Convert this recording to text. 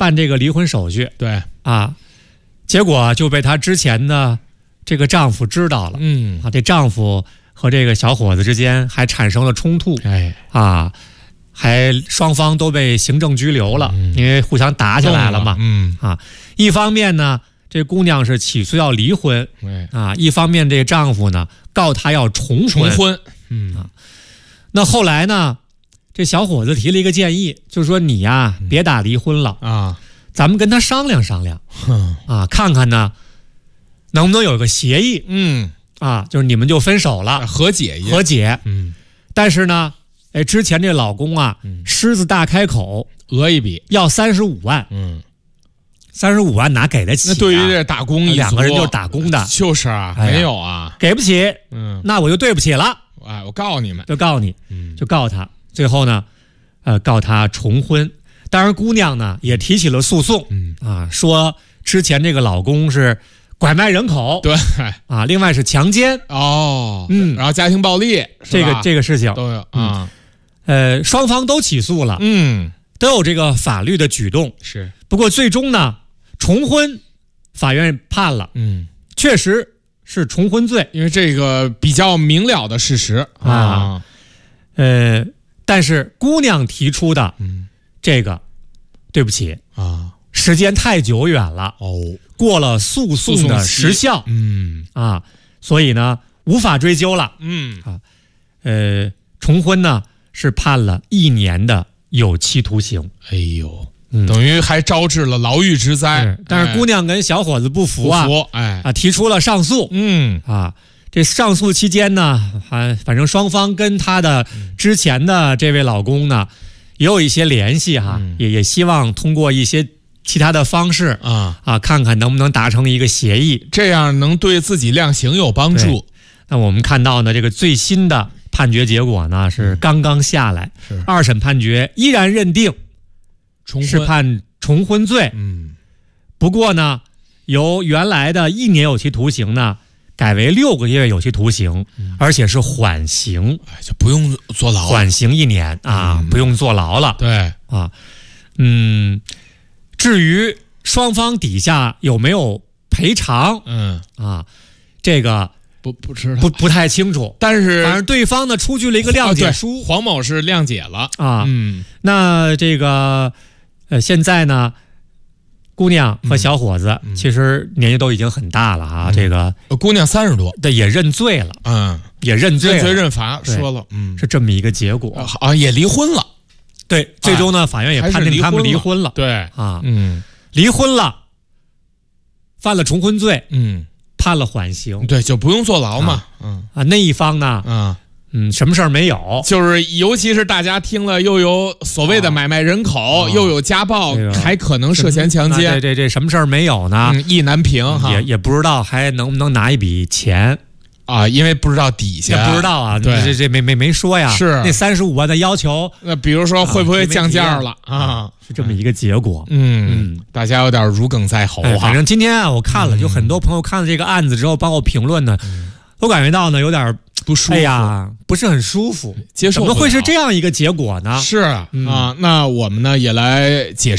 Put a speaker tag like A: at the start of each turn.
A: 办这个离婚手续，
B: 对
A: 啊，结果就被她之前的这个丈夫知道了，这丈夫和这个小伙子之间还产生了冲突，还双方都被行政拘留了，因为互相打起来了嘛，一方面呢，这姑娘是起诉要离婚，一方面这丈夫呢告她要重婚，那后来呢，这小伙子提了一个建议，就是说你呀别打离婚了啊，咱们跟他商量商量，看看呢能不能有个协议，就是你们就分手了，和解，但是呢，之前这老公啊，狮子大开口，讹一笔要35万，35万哪给得起？那
B: 对于这打工一族
A: 2个人就是打工的，
B: 就是啊，没有啊，
A: 给不起，那我就对不起了，
B: 我告你们，
A: 就告你，就告他，最后呢，告他重婚。当然，姑娘呢也提起了诉讼，说之前这个老公是拐卖人口，
B: 对
A: 另外是强奸
B: 然后家庭暴力，
A: 这个事情
B: 都有
A: 双方都起诉了，都有这个法律的举动，
B: 是。
A: 不过最终呢，重婚法院判了，确实是重婚罪，
B: 因为这个比较明了的事实
A: 但是姑娘提出的这个，对不起时间太久远了过了诉讼的时效，所以呢无法追究了，重婚呢是判了1年的有期徒刑，
B: 等于还招致了牢狱之灾，
A: 但是姑娘跟小伙子不服提出了上诉，这上诉期间呢，反正双方跟她的之前的这位老公呢也有一些联系也希望通过一些其他的方式看看能不能达成一个协议，
B: 这样能对自己量刑有帮助。
A: 那我们看到呢，这个最新的判决结果呢是刚刚下来，2审判决依然认定是判重婚罪，不过呢由原来的1年有期徒刑呢改为6个月有期徒刑，而且是缓刑，
B: 就不用坐牢，
A: 缓刑1年不用坐牢了。
B: 对
A: 至于双方底下有没有赔偿，这个
B: 不知道，
A: 不太清楚。
B: 但是
A: 反正对方呢出具了一个谅解书，
B: 黄某是谅解了
A: 那这个现在呢，姑娘和小伙子其实年纪都已经很大了这个
B: 姑娘30多，
A: 也认罪了，也认罪
B: 认罚，说了，
A: 是这么一个结果
B: 也离婚了。
A: 对，最终呢，法院也判定他们离婚了。
B: 对
A: 离婚了，犯了重婚罪，判了缓刑，
B: 对，就不用坐牢嘛。
A: 那一方呢，什么事儿没有，
B: 就是尤其是大家听了又有所谓的买卖人口，又有家暴，还可能涉嫌强奸，
A: 这什么事儿没有呢？
B: 意难平
A: 也不知道还能不能拿一笔钱。
B: 因为不知道底下，
A: 不知道啊，
B: 对，
A: 这没说呀。
B: 是
A: 那35万的要求，
B: 那比如说会不会降价了
A: 是这么一个结果。
B: 大家有点如鲠在喉
A: 反正今天我看了，就很多朋友看了这个案子之后，包括评论呢，都感觉到呢有点
B: 不舒服，
A: 不是很舒服，
B: 接受
A: 怎么会是这样一个结果呢？
B: 是那我们呢也来解释。